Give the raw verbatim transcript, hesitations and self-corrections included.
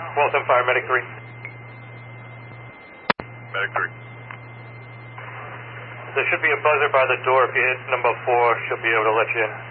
Waltham Fire, Medic three. Medic three. There should be a buzzer by the door. If you hit number four, she'll be able to let you in.